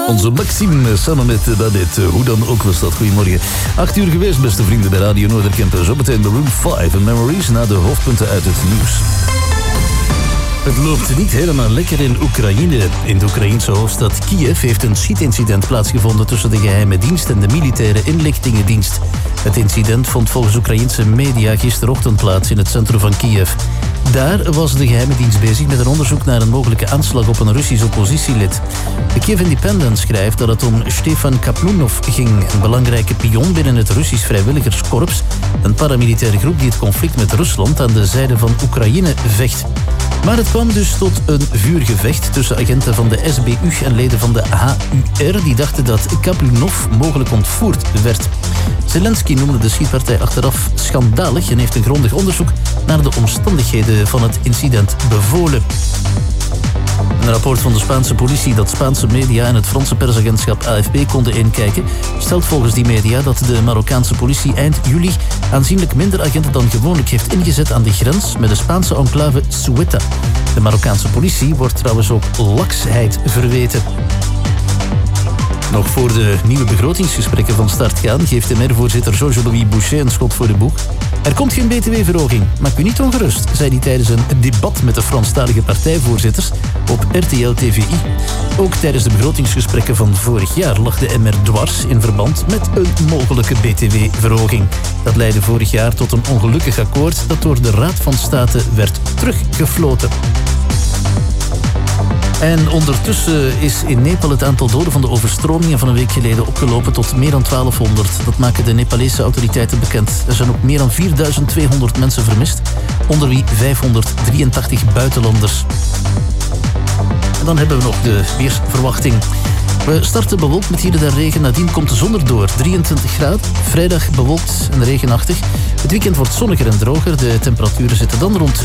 Onze Maxime samen met Babette. Hoe dan ook was dat. Goedemorgen. 8 uur geweest, beste vrienden, bij Radio Noorderkemp. Zometeen Maroon 5 en Memories na de hoofdpunten uit het nieuws. Het loopt niet helemaal lekker in Oekraïne. In de Oekraïense hoofdstad Kiev heeft een schietincident plaatsgevonden tussen de geheime dienst en de militaire inlichtingendienst. Het incident vond volgens Oekraïense media gisterochtend plaats in het centrum van Kiev. Daar was de geheime dienst bezig met een onderzoek naar een mogelijke aanslag op een Russisch oppositielid. De Kiev Independent schrijft dat het om Stefan Kaplunov ging, een belangrijke pion binnen het Russisch Vrijwilligerskorps, een paramilitaire groep die het conflict met Rusland aan de zijde van Oekraïne vecht. Maar het kwam dus tot een vuurgevecht tussen agenten van de SBU en leden van de HUR die dachten dat Kaplunov mogelijk ontvoerd werd. Zelensky noemde de schietpartij achteraf schandalig en heeft een grondig onderzoek naar de omstandigheden van het incident bevolen. Een rapport van de Spaanse politie dat Spaanse media en het Franse persagentschap AFP konden inkijken, stelt volgens die media dat de Marokkaanse politie eind juli aanzienlijk minder agenten dan gewoonlijk heeft ingezet aan de grens met de Spaanse enclave Ceuta. De Marokkaanse politie wordt trouwens ook laksheid verweten. Nog voor de nieuwe begrotingsgesprekken van start gaan, geeft de MER-voorzitter Georges-Louis Bouchet een schot voor de boeg. Er komt geen btw-verhoging. Maak u niet ongerust, zei hij tijdens een debat met de Franstalige partijvoorzitters op RTL TVI. Ook tijdens de begrotingsgesprekken van vorig jaar lag de MR dwars in verband met een mogelijke btw-verhoging. Dat leidde vorig jaar tot een ongelukkig akkoord dat door de Raad van State werd teruggefloten. En ondertussen is in Nepal het aantal doden van de overstromingen van een week geleden opgelopen tot meer dan 1200. Dat maken de Nepalese autoriteiten bekend. Er zijn ook meer dan 4200 mensen vermist, onder wie 583 buitenlanders. En dan hebben we nog de weersverwachting. We starten bewolkt met hier en daar regen. Nadien komt de zon erdoor. 23 graden. Vrijdag bewolkt en regenachtig. Het weekend wordt zonniger en droger. De temperaturen zitten dan rond